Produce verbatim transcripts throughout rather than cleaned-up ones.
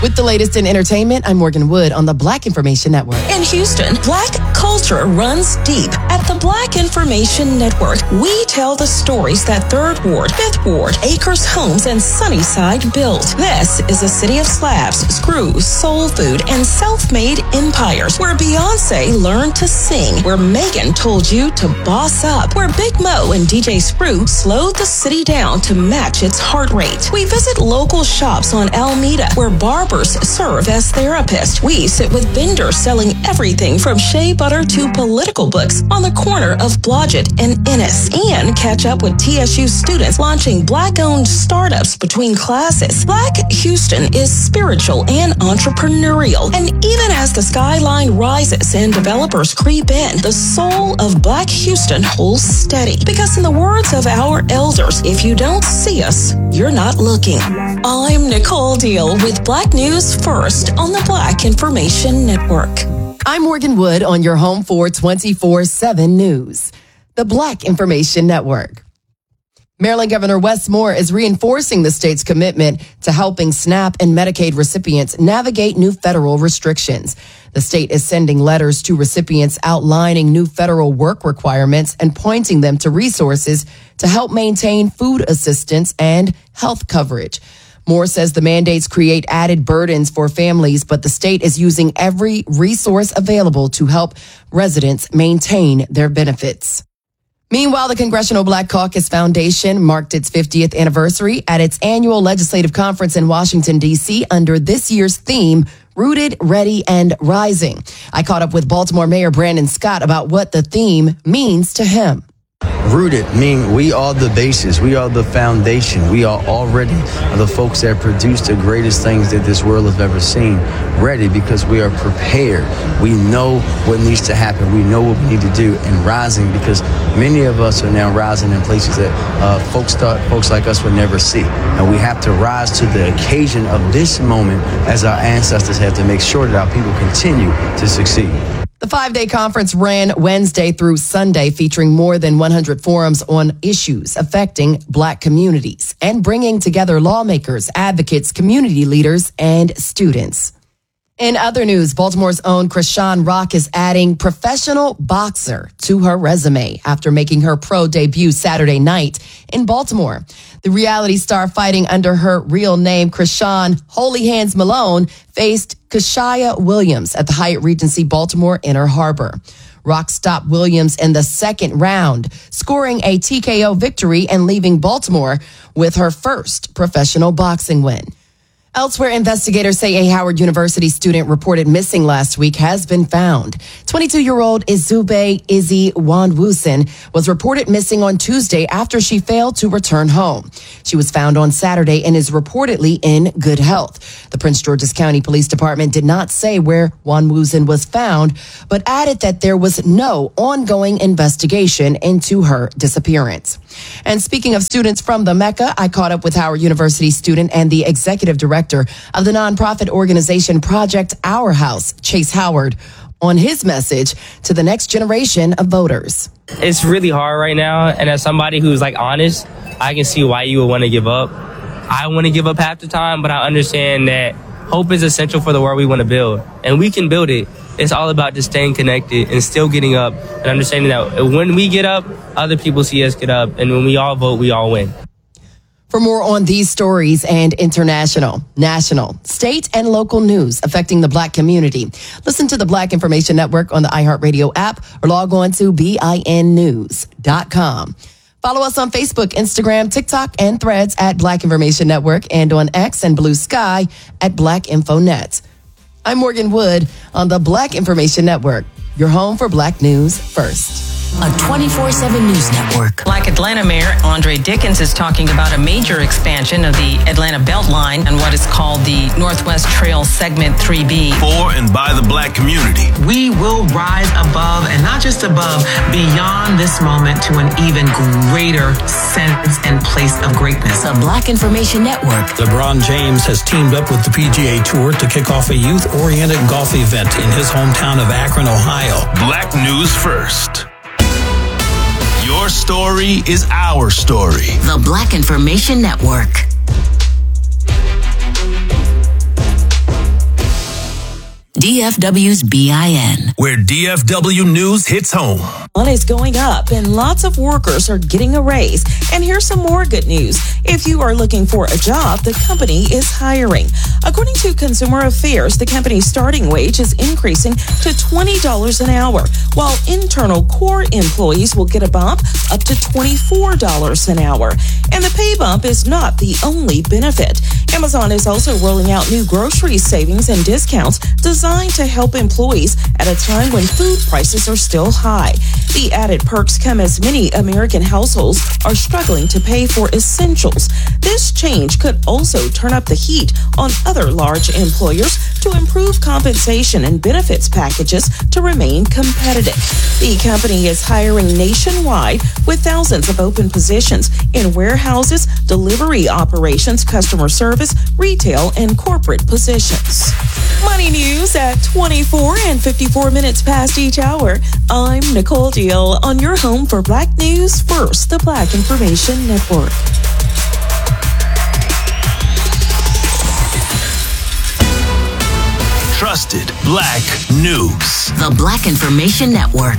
With the latest in entertainment, I'm Morgan Wood on the Black Information Network. In Houston, Black culture runs deep. At the Black Information Network, we tell the stories that Third Ward, Fifth Ward, Acres Homes, and Sunnyside built. This is a city of slabs, screws, soul food, and self-made empires, where Beyonce learned to sing, where Megan told you to boss up, where Big Mo and D J Screw slowed the city down to match its heart rate. We visit local shops on Alameda, where barbers serve as therapists. We sit with vendors selling everything from shea butter to political books on the corner of Blodgett and Ennis, and catch up with T S U students launching Black-owned startups between classes. Black Houston is spiritual and entrepreneurial, and even as the skyline rises and developers creep in, the soul of Black Houston holds steady. Because in the words of our elders, if you don't see us, you're not looking. I'm Nicole Deal with Black News First on the Black Information Network. I'm Morgan Wood on your home for twenty-four seven News, the Black Information Network. Maryland Governor Wes Moore is reinforcing the state's commitment to helping SNAP and Medicaid recipients navigate new federal restrictions. The state is sending letters to recipients outlining new federal work requirements and pointing them to resources to help maintain food assistance and health coverage. Moore says the mandates create added burdens for families, but the state is using every resource available to help residents maintain their benefits. Meanwhile, the Congressional Black Caucus Foundation marked its fiftieth anniversary at its annual legislative conference in Washington, D C under this year's theme, Rooted, Ready, and Rising. I caught up with Baltimore Mayor Brandon Scott about what the theme means to him. Rooted mean we are the basis, we are the foundation, we are already the folks that produce the greatest things that this world has ever seen. Ready because we are prepared. We know what needs to happen. We know what we need to do. And rising because many of us are now rising in places that uh, folks thought folks like us would never see. And we have to rise to the occasion of this moment as our ancestors have to make sure that our people continue to succeed. The five-day conference ran Wednesday through Sunday, featuring more than one hundred forums on issues affecting Black communities and bringing together lawmakers, advocates, community leaders, and students. In other news, Baltimore's own Krishan Rock is adding professional boxer to her resume after making her pro debut Saturday night in Baltimore. The reality star, fighting under her real name, Krishan Holy Hands Malone, faced Kashia Williams at the Hyatt Regency Baltimore Inner Harbor. Rock stopped Williams in the second round, scoring a T K O victory and leaving Baltimore with her first professional boxing win. Elsewhere, investigators say a Howard University student reported missing last week has been found. twenty-two-year-old Izube Izzy Wanwusin was reported missing on Tuesday after she failed to return home. She was found on Saturday and is reportedly in good health. The Prince George's County Police Department did not say where Wanwusin was found, but added that there was no ongoing investigation into her disappearance. And speaking of students from the Mecca, I caught up with Howard University student and the executive director of the nonprofit organization Project Our House, Chase Howard, on his message to the next generation of voters. It's really hard right now, and as somebody who's like honest, I can see why you would want to give up. I want to give up half the time, but I understand that hope is essential for the world we want to build, and we can build it. It's all about just staying connected and still getting up and understanding that when we get up, other people see us get up, and when we all vote, we all win. For more on these stories and international, national, state, and local news affecting the Black community, listen to the Black Information Network on the iHeartRadio app or log on to B I N news dot com. Follow us on Facebook, Instagram, TikTok, and Threads at Black Information Network and on X and Blue Sky at Black Info Net. I'm Morgan Wood on the Black Information Network, your home for Black News First. A twenty-four seven News Network. Black Atlanta Mayor Andre Dickens is talking about a major expansion of the Atlanta Beltline and what is called the Northwest Trail Segment three B. For and by the Black community. We will rise above, and not just above, beyond this moment to an even greater sense and place of greatness. The Black Information Network. LeBron James has teamed up with the P G A Tour to kick off a youth-oriented golf event in his hometown of Akron, Ohio. Black News First. Your story is our story. The Black Information Network. D F W's B I N, where D F W News hits home. One is going up and lots of workers are getting a raise. And here's some more good news. If you are looking for a job, the company is hiring. According to Consumer Affairs, the company's starting wage is increasing to twenty dollars an hour, while internal core employees will get a bump up to twenty-four dollars an hour. And the pay bump is not the only benefit. Amazon is also rolling out new grocery savings and discounts designed to help employees at a time when food prices are still high. The added perks come as many American households are struggling to pay for essentials. This change could also turn up the heat on other large employers to improve compensation and benefits packages to remain competitive. The company is hiring nationwide with thousands of open positions in warehouses, delivery operations, customer service, retail, and corporate positions. Money news at twenty-four and fifty-four minutes past each hour. I'm Nicole Deal on your home for Black News First, the Black Information Network. Trusted Black News. The Black Information Network.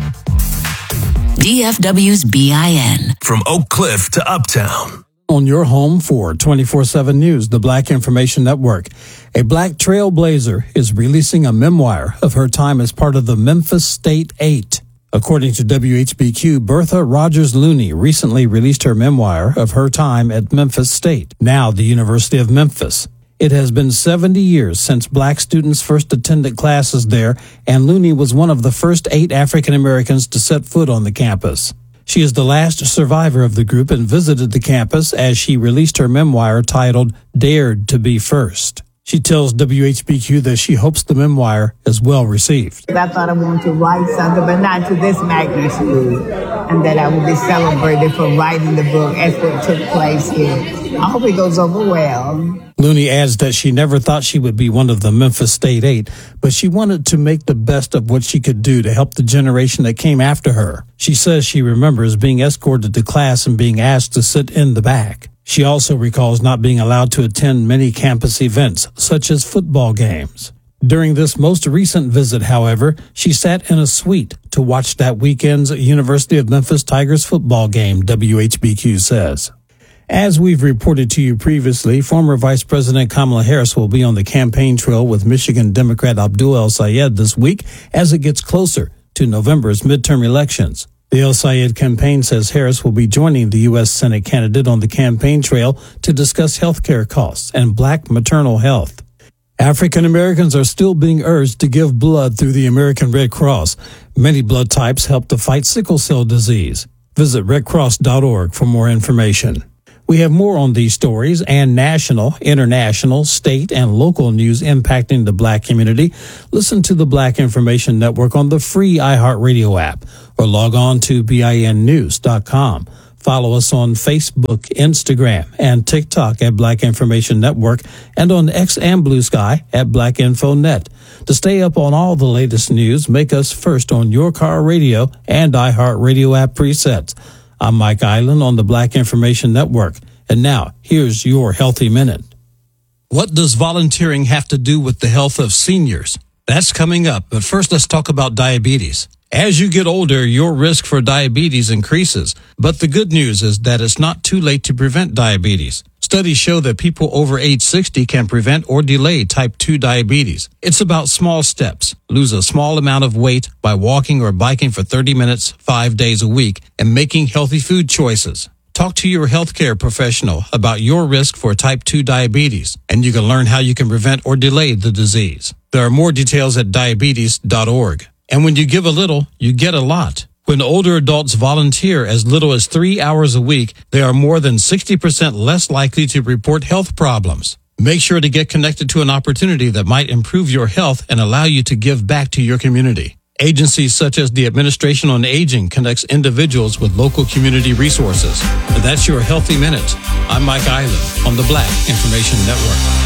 D F W's B I N. From Oak Cliff to Uptown. On your home for twenty-four seven News, the Black Information Network. A black trailblazer is releasing a memoir of her time as part of the Memphis State Eight. According to W H B Q, Bertha Rogers Looney recently released her memoir of her time at Memphis State, now the University of Memphis. It has been seventy years since black students first attended classes there, and Looney was one of the first eight African Americans to set foot on the campus. She is the last survivor of the group and visited the campus as she released her memoir titled Dared to Be First. She tells W H B Q that she hopes the memoir is well received. I thought I wanted to write something, but not to this magnitude, and that I would be celebrated for writing the book as what took place here. I hope it goes over well. Looney adds that she never thought she would be one of the Memphis State Eight, but she wanted to make the best of what she could do to help the generation that came after her. She says she remembers being escorted to class and being asked to sit in the back. She also recalls not being allowed to attend many campus events, such as football games. During this most recent visit, however, she sat in a suite to watch that weekend's University of Memphis Tigers football game, W H B Q says. As we've reported to you previously, former Vice President Kamala Harris will be on the campaign trail with Michigan Democrat Abdul El-Sayed this week as it gets closer to November's midterm elections. The El-Sayed campaign says Harris will be joining the U S Senate candidate on the campaign trail to discuss health care costs and black maternal health. African Americans are still being urged to give blood through the American Red Cross. Many blood types help to fight sickle cell disease. Visit red cross dot org for more information. We have more on these stories and national, international, state, and local news impacting the black community. Listen to the Black Information Network on the free iHeartRadio app or log on to B I N news dot com. Follow us on Facebook, Instagram, and TikTok at Black Information Network and on X and Blue Sky at Black Info Net. To stay up on all the latest news, make us first on your car radio and iHeartRadio app presets. I'm Mike Island on the Black Information Network. And now, here's your Healthy Minute. What does volunteering have to do with the health of seniors? That's coming up, but first let's talk about diabetes. As you get older, your risk for diabetes increases. But the good news is that it's not too late to prevent diabetes. Studies show that people over age sixty can prevent or delay type two diabetes. It's about small steps. Lose a small amount of weight by walking or biking for thirty minutes, five days a week, and making healthy food choices. Talk to your healthcare professional about your risk for type two diabetes, and you can learn how you can prevent or delay the disease. There are more details at diabetes dot org. And when you give a little, you get a lot. When older adults volunteer as little as three hours a week, they are more than sixty percent less likely to report health problems. Make sure to get connected to an opportunity that might improve your health and allow you to give back to your community. Agencies such as the Administration on Aging connects individuals with local community resources. And that's your Healthy Minute. I'm Mike Island on the Black Information Network.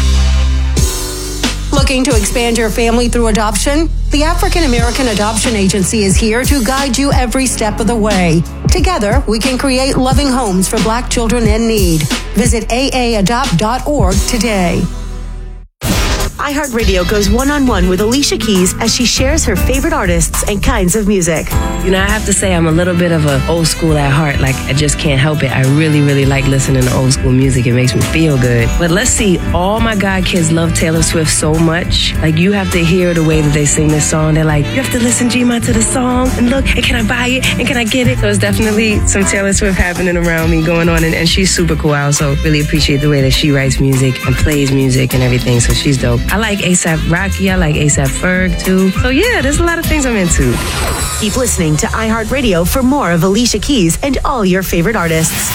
Looking to expand your family through adoption? The African American Adoption Agency is here to guide you every step of the way. Together, we can create loving homes for Black children in need. Visit A A adopt dot org today. iHeartRadio goes one-on-one with Alicia Keys as she shares her favorite artists and kinds of music. You know, I have to say I'm a little bit of an old school at heart. Like, I just can't help it. I really, really like listening to old school music. It makes me feel good. But let's see, all my God kids love Taylor Swift so much. Like, you have to hear the way that they sing this song. They're like, you have to listen, G-Ma, to the song. And look, and can I buy it? And can I get it? So it's definitely some Taylor Swift happening around me going on. And, and she's super cool. I also really appreciate the way that she writes music and plays music and everything. So she's dope. I like A$AP Rocky. I like A$AP Ferg, too. So yeah, there's a lot of things I'm into. Keep listening to iHeartRadio for more of Alicia Keys and all your favorite artists.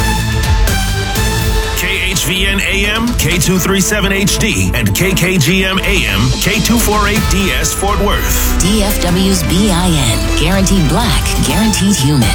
K H V N A M, K two thirty-seven H D, and K K G M A M, K two forty-eight D S Fort Worth. D F W's B I N. Guaranteed black, guaranteed human.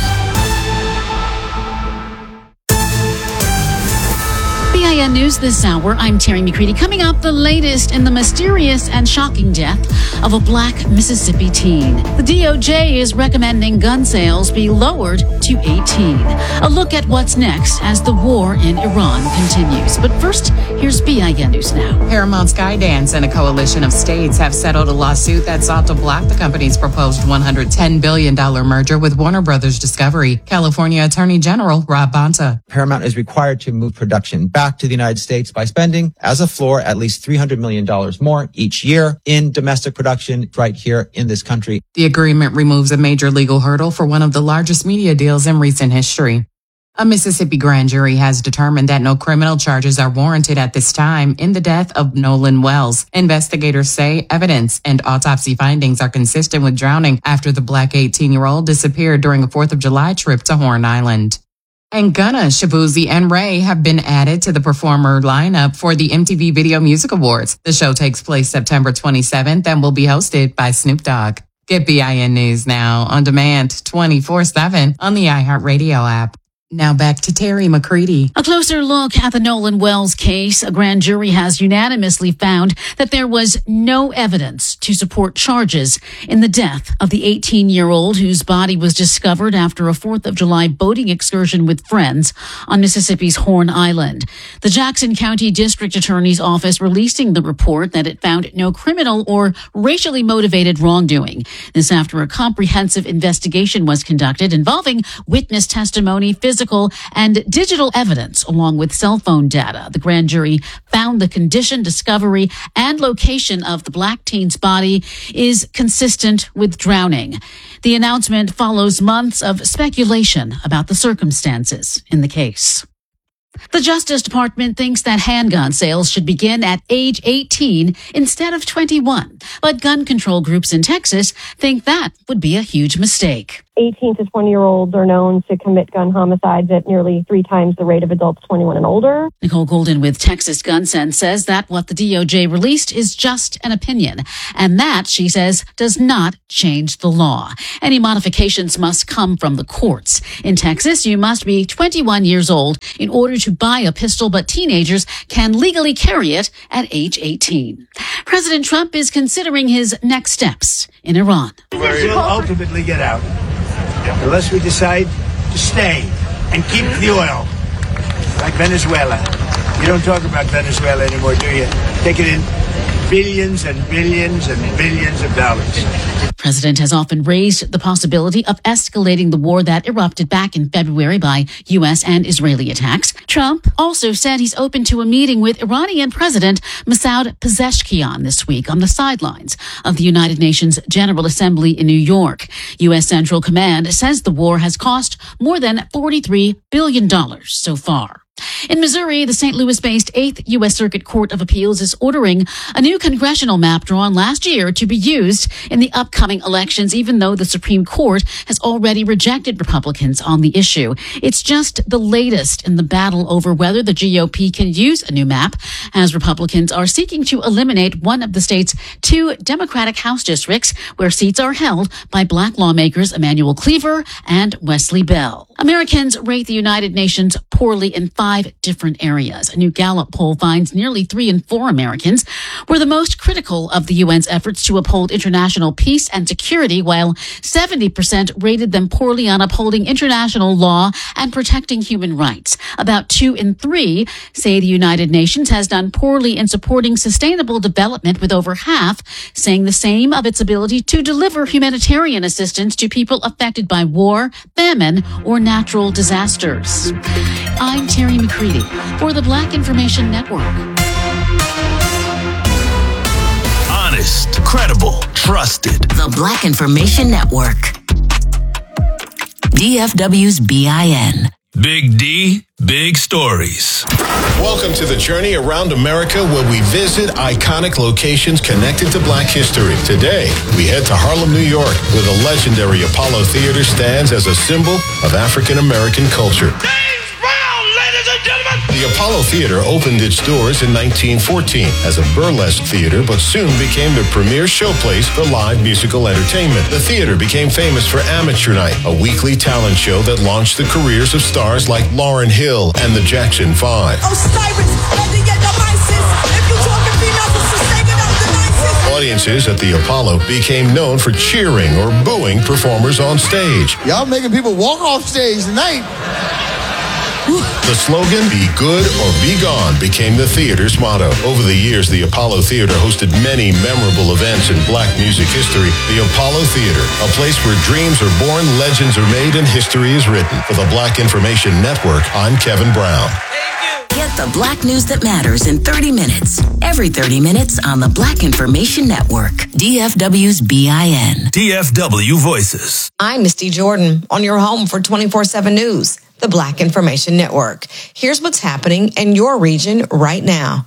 B I N News this hour. I'm Terry McCready. Coming up, the latest in the mysterious and shocking death of a black Mississippi teen. The D O J is recommending gun sales be lowered to eighteen. A look at what's next as the war in Iran continues. But first, here's B I N News Now. Paramount Skydance and a coalition of states have settled a lawsuit that sought to block the company's proposed one hundred ten billion dollars merger with Warner Brothers Discovery. California Attorney General Rob Bonta. Paramount is required to move production back to the United States by spending, as a floor, at least three hundred million dollars more each year in domestic production right here in this country. The agreement removes a major legal hurdle for one of the largest media deals in recent history. A Mississippi grand jury has determined that no criminal charges are warranted at this time in the death of Nolan Wells. Investigators say evidence and autopsy findings are consistent with drowning after the black eighteen-year-old disappeared during a fourth of July trip to Horn Island. And Gunna, Shaboozey, and Ray have been added to the performer lineup for the M T V Video Music Awards. The show takes place September twenty-seventh and will be hosted by Snoop Dogg. Get B I N News now on demand twenty-four seven on the iHeartRadio app. Now back to Terry McCready. A closer look at the Nolan Wells case. A grand jury has unanimously found that there was no evidence to support charges in the death of the eighteen-year-old whose body was discovered after a fourth of July boating excursion with friends on Mississippi's Horn Island. The Jackson County District Attorney's Office releasing the report that it found no criminal or racially motivated wrongdoing. This after a comprehensive investigation was conducted involving witness testimony, physical Physical and digital evidence, along with cell phone data. The grand jury found the condition, discovery, and location of the black teen's body is consistent with drowning. The announcement follows months of speculation about the circumstances in the case. The Justice Department thinks that handgun sales should begin at age eighteen instead of twenty-one. But gun control groups in Texas think that would be a huge mistake. eighteen to twenty year olds are known to commit gun homicides at nearly three times the rate of adults twenty-one and older. Nicole Golden with Texas Gun Sense says that what the D O J released is just an opinion. And that, she says, does not change the law. Any modifications must come from the courts. In Texas, you must be twenty-one years old in order to buy a pistol, but teenagers can legally carry it at age eighteen. President Trump is considering his next steps in Iran. We'll ultimately get out. Unless we decide to stay and keep the oil, like Venezuela. You don't talk about Venezuela anymore, do you? Take it in billions and billions and billions of dollars. The president has often raised the possibility of escalating the war that erupted back in February by U S and Israeli attacks. Trump also said he's open to a meeting with Iranian President Masoud Pezeshkian this week on the sidelines of the United Nations General Assembly in New York. U S Central Command says the war has cost more than forty-three billion dollars so far. In Missouri, the Saint Louis-based eighth U S Circuit Court of Appeals is ordering a new congressional map drawn last year to be used in the upcoming elections, even though the Supreme Court has already rejected Republicans on the issue. It's just the latest in the battle over whether the G O P can use a new map, as Republicans are seeking to eliminate one of the state's two Democratic House districts where seats are held by black lawmakers Emanuel Cleaver and Wesley Bell. Americans rate the United Nations poorly in five five different areas. A new Gallup poll finds nearly three in four Americans were the most critical of the U N's efforts to uphold international peace and security, while seventy percent rated them poorly on upholding international law and protecting human rights. About two in three say the United Nations has done poorly in supporting sustainable development, with over half saying the same of its ability to deliver humanitarian assistance to people affected by war, famine, or natural disasters. I'm Terry McCready for the Black Information Network. Honest, credible, trusted. The Black Information Network. D F W's B I N. Big D, big stories. Welcome to the journey around America, where we visit iconic locations connected to Black history. Today, we head to Harlem, New York, where the legendary Apollo Theater stands as a symbol of African American culture. The Apollo Theater opened its doors in nineteen fourteen as a burlesque theater, but soon became the premier showplace for live musical entertainment. The theater became famous for Amateur Night, a weekly talent show that launched the careers of stars like Lauryn Hill and the Jackson Five. Audiences at the Apollo became known for cheering or booing performers on stage. Y'all making people walk off stage tonight. The slogan, "Be good or be gone," became the theater's motto. Over the years, the Apollo Theater hosted many memorable events in Black music history. The Apollo Theater, a place where dreams are born, legends are made, and history is written. For the Black Information Network, I'm Kevin Brown. Get the Black news that matters in thirty minutes. Every thirty minutes on the Black Information Network. D F W's B I N. D F W Voices. I'm Misty Jordan on your home for twenty-four seven News, the Black Information Network. Here's what's happening in your region right now.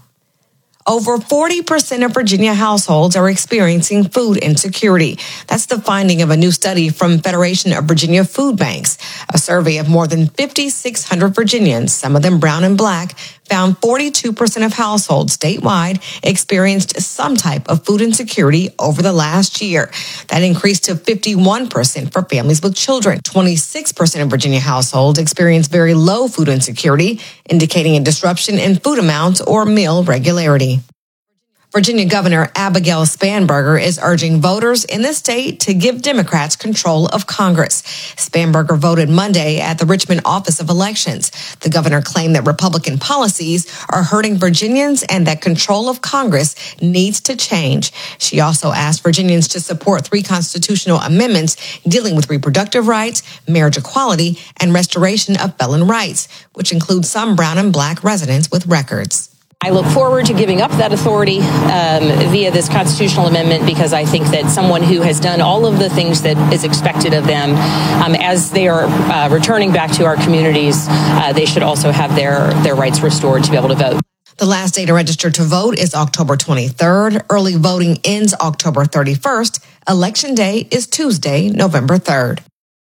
Over forty percent of Virginia households are experiencing food insecurity. That's the finding of a new study from Federation of Virginia Food Banks. A survey of more than five thousand six hundred Virginians, some of them brown and black, found forty-two percent of households statewide experienced some type of food insecurity over the last year. That increased to fifty-one percent for families with children. twenty-six percent of Virginia households experienced very low food insecurity, indicating a disruption in food amounts or meal regularity. Virginia Governor Abigail Spanberger is urging voters in the state to give Democrats control of Congress. Spanberger voted Monday at the Richmond Office of Elections. The governor claimed that Republican policies are hurting Virginians and that control of Congress needs to change. She also asked Virginians to support three constitutional amendments dealing with reproductive rights, marriage equality, and restoration of felon rights, which include some brown and black residents with records. I look forward to giving up that authority um, via this constitutional amendment, because I think that someone who has done all of the things that is expected of them um, as they are uh, returning back to our communities, uh, they should also have their, their rights restored to be able to vote. The last day to register to vote is October twenty-third. Early voting ends October thirty-first. Election Day is Tuesday, November third.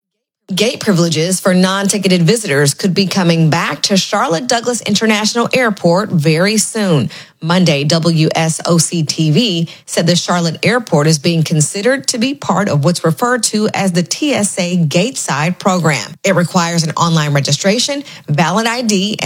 Gate privileges for non-ticketed visitors could be coming back to Charlotte Douglas International Airport very soon. Monday, W S O C T V said the Charlotte Airport is being considered to be part of what's referred to as the T S A Gateside program. It requires an online registration, valid I D, and